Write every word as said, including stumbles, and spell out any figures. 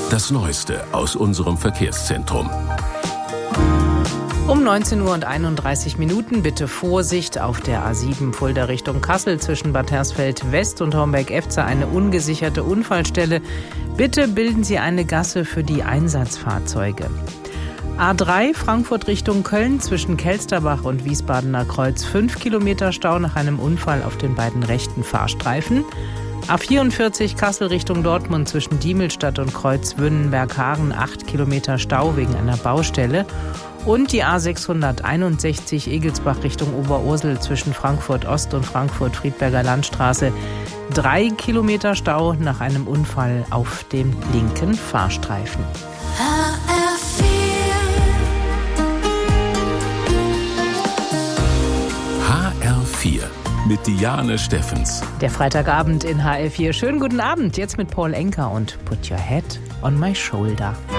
Das Neueste aus unserem Verkehrszentrum. Um neunzehn Uhr und einunddreißig Minuten bitte Vorsicht auf der A sieben Fulda Richtung Kassel zwischen Bad Hersfeld West und Homberg-Efze eine ungesicherte Unfallstelle. Bitte bilden Sie eine Gasse für die Einsatzfahrzeuge. A drei Frankfurt Richtung Köln zwischen Kelsterbach und Wiesbadener Kreuz fünf Kilometer Stau nach einem Unfall auf den beiden rechten Fahrstreifen. A vierundvierzig Kassel Richtung Dortmund zwischen Diemelstadt und Kreuz Wünnenberg-Hagen acht Kilometer Stau wegen einer Baustelle. Und die A sechshunderteinundsechzig Egelsbach Richtung Oberursel zwischen Frankfurt Ost und Frankfurt Friedberger Landstraße drei Kilometer Stau nach einem Unfall auf dem linken Fahrstreifen. H R vier mit Diane Steffens. Der Freitagabend in H R vier. Schönen guten Abend, jetzt mit Paul Enka und Put Your Head on My Shoulder.